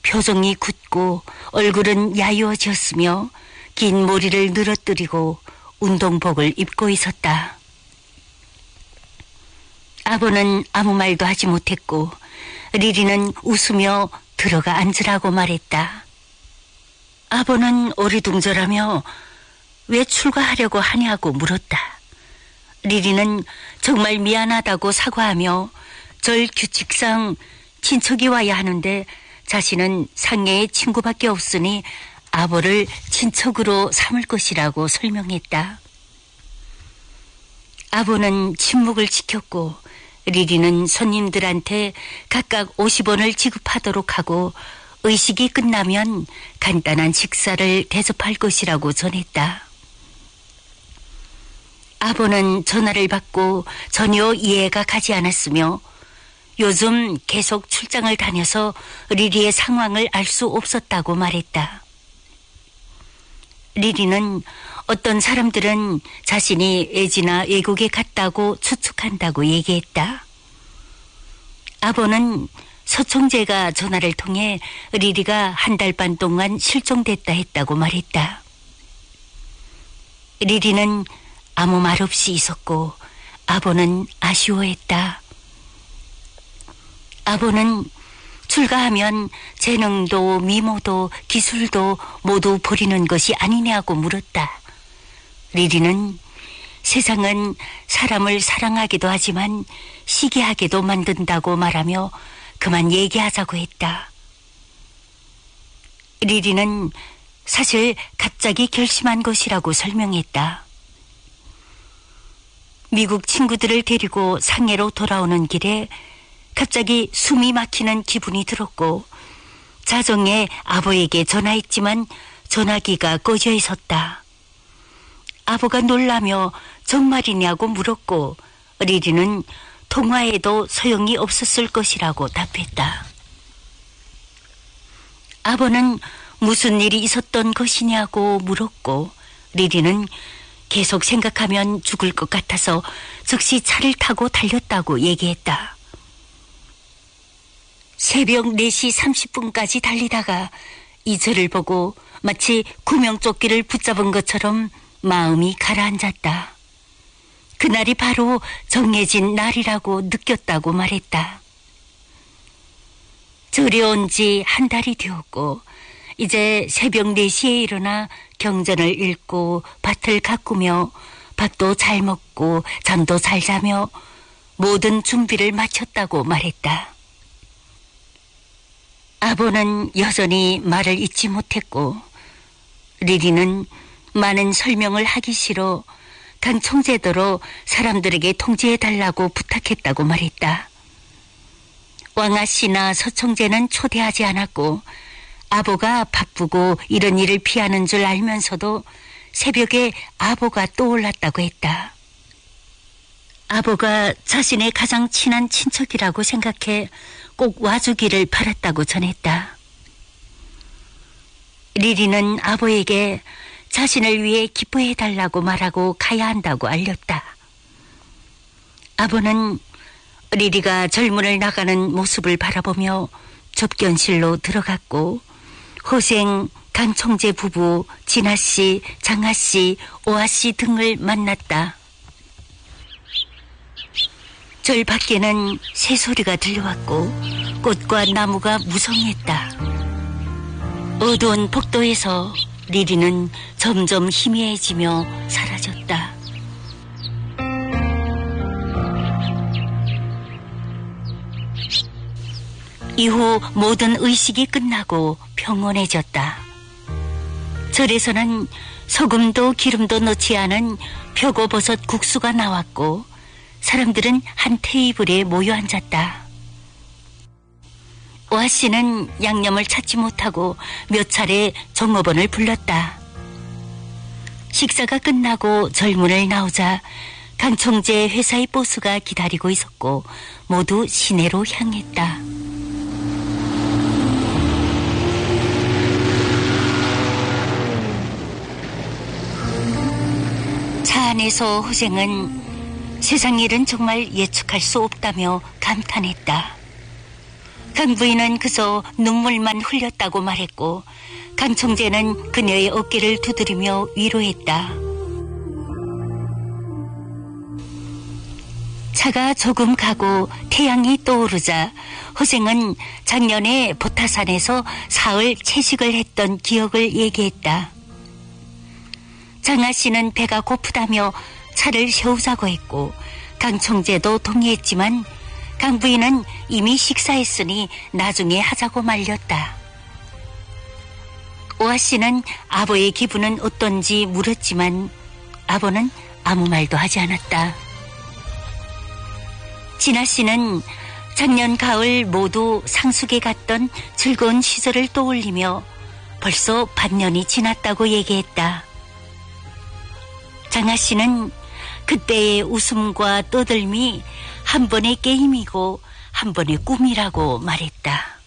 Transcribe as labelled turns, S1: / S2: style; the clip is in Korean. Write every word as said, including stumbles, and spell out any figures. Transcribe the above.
S1: 표정이 굳고 얼굴은 야유어졌으며 긴 머리를 늘어뜨리고 운동복을 입고 있었다. 아버는 아무 말도 하지 못했고 리리는 웃으며 들어가 앉으라고 말했다. 아버는 어리둥절하며 왜 출가하려고 하냐고 물었다. 리리는 정말 미안하다고 사과하며 절 규칙상 친척이 와야 하는데 자신은 상해의 친구밖에 없으니 아버를 친척으로 삼을 것이라고 설명했다. 아버는 침묵을 지켰고 리리는 손님들한테 각각 오십 원을 지급하도록 하고 의식이 끝나면 간단한 식사를 대접할 것이라고 전했다. 아버는 전화를 받고 전혀 이해가 가지 않았으며 요즘 계속 출장을 다녀서 리리의 상황을 알 수 없었다고 말했다. 리리는 어떤 사람들은 자신이 애지나 외국에 갔다고 추측한다고 얘기했다. 아버는 서총재가 전화를 통해 리리가 한 달 반 동안 실종됐다 했다고 말했다. 리리는 아무 말 없이 있었고 아버는 아쉬워했다. 아버는 출가하면 재능도 미모도 기술도 모두 버리는 것이 아니냐고 물었다. 리리는 세상은 사람을 사랑하기도 하지만 시기하게도 만든다고 말하며 그만 얘기하자고 했다. 리리는 사실 갑자기 결심한 것이라고 설명했다. 미국 친구들을 데리고 상해로 돌아오는 길에 갑자기 숨이 막히는 기분이 들었고 자정에 아버에게 전화했지만 전화기가 꺼져 있었다. 아버가 놀라며 정말이냐고 물었고 리리는 통화해도 소용이 없었을 것이라고 답했다. 아버는 무슨 일이 있었던 것이냐고 물었고 리리는 계속 생각하면 죽을 것 같아서 즉시 차를 타고 달렸다고 얘기했다. 새벽 네 시 삼십 분까지 달리다가 이절을 보고 마치 구명조끼를 붙잡은 것처럼 마음이 가라앉았다. 그날이 바로 정해진 날이라고 느꼈다고 말했다. 절에 온 지 한 달이 되었고 이제 새벽 네 시에 일어나 경전을 읽고 밭을 가꾸며 밥도 잘 먹고 잠도 잘 자며 모든 준비를 마쳤다고 말했다. 아버는 여전히 말을 잇지 못했고 리리는 많은 설명을 하기 싫어 강 총재더러 사람들에게 통지해달라고 부탁했다고 말했다. 왕아씨나 서총재는 초대하지 않았고 아버가 바쁘고 이런 일을 피하는 줄 알면서도 새벽에 아버가 떠올랐다고 했다. 아버가 자신의 가장 친한 친척이라고 생각해 꼭 와주기를 바랐다고 전했다. 리리는 아버에게 자신을 위해 기뻐해달라고 말하고 가야 한다고 알렸다. 아버는 리리가 절문을 나가는 모습을 바라보며 접견실로 들어갔고 호생, 강총재 부부, 진아씨, 장아씨, 오아씨 등을 만났다. 절 밖에는 새소리가 들려왔고 꽃과 나무가 무성했다. 어두운 복도에서 리리는 점점 희미해지며 사라졌다. 이후 모든 의식이 끝나고 평온해졌다. 절에서는 소금도 기름도 넣지 않은 표고버섯 국수가 나왔고 사람들은 한 테이블에 모여 앉았다. 오아씨는 양념을 찾지 못하고 몇 차례 종업원을 불렀다. 식사가 끝나고 절문을 나오자 강총재 회사의 보스가 기다리고 있었고 모두 시내로 향했다. 차 안에서 호생은 세상 일은 정말 예측할 수 없다며 감탄했다. 강 부인은 그저 눈물만 흘렸다고 말했고 강 총재는 그녀의 어깨를 두드리며 위로했다. 차가 조금 가고 태양이 떠오르자 허생은 작년에 보타산에서 사흘 채식을 했던 기억을 얘기했다. 장아 씨는 배가 고프다며 차를 세우자고 했고 강 총재도 동의했지만 강 부인은 이미 식사했으니 나중에 하자고 말렸다. 오아 씨는 아버의 기분은 어떤지 물었지만 아버는 아무 말도 하지 않았다. 진아 씨는 작년 가을 모두 상숙에 갔던 즐거운 시절을 떠올리며 벌써 반년이 지났다고 얘기했다. 장아 씨는 그때의 웃음과 떠들미 한 번의 게임이고 한 번의 꿈이라고 말했다.